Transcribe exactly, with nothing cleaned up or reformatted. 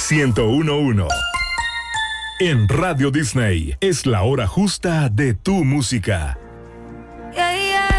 ciento uno punto uno. En Radio Disney es la hora justa de tu música. Yeah, yeah.